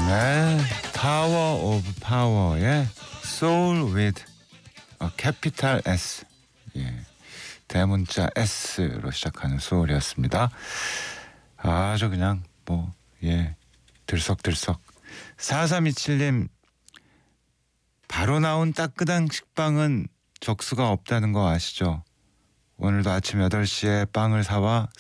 네, 타워 오브 파워의 Soul with a capital S. 예, 대문자 S로 시작하는 소울이었습니다. 아주 그냥 들썩들썩. 4327님, 바로 나온 따끈한 식빵은 적수가 없다는 거 아시죠? 오늘도 아침 8시에 빵을 사와